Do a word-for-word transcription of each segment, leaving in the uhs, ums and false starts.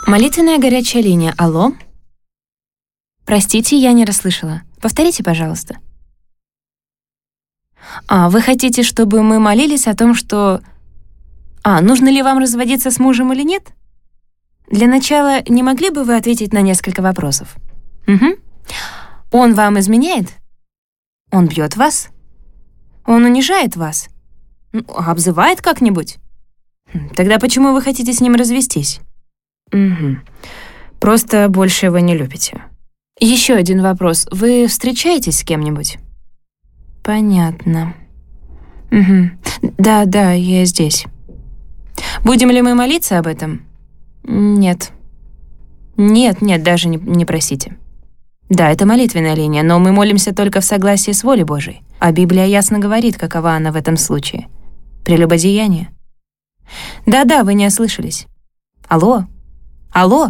Молитвенная горячая линия. Алло? Простите, я не расслышала. Повторите, пожалуйста. А, вы хотите, чтобы мы молились о том, что... А, нужно ли вам разводиться с мужем или нет? Для начала, не могли бы вы ответить на несколько вопросов? Угу. Он вам изменяет? Он бьет вас? Он унижает вас? Обзывает как-нибудь? Тогда почему вы хотите с ним развестись? Угу. Просто больше его не любите. Еще один вопрос. Вы встречаетесь с кем-нибудь? Понятно. Угу. Да, да, я здесь. Будем ли мы молиться об этом? Нет. Нет, нет, даже не, не просите. Да, это молитвенная линия, но мы молимся только в согласии с волей Божией. А Библия ясно говорит, какова она в этом случае. Прелюбодеяние. Да-да, вы не ослышались. Алло? Алло?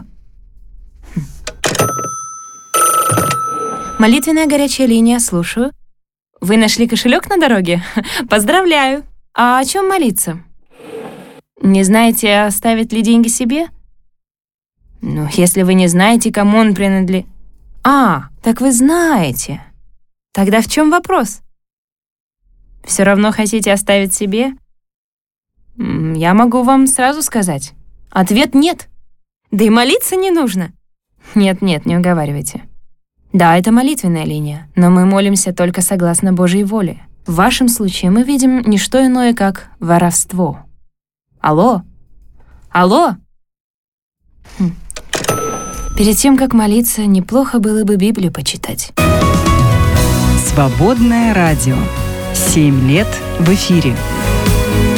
Молитвенная горячая линия, слушаю. Вы нашли кошелек на дороге? Поздравляю. А о чем молиться? Не знаете, оставить ли деньги себе? Ну, если вы не знаете, кому он принадлежит... А, так вы знаете. Тогда в чем вопрос? Все равно хотите оставить себе? Я могу вам сразу сказать. Ответ нет. Да и молиться не нужно. Нет-нет, не уговаривайте. Да, это молитвенная линия, но мы молимся только согласно Божьей воле. В вашем случае мы видим не что иное, как воровство. Алло? Алло? Хм. Перед тем, как молиться, неплохо было бы Библию почитать. Свободное радио. Семь лет в эфире.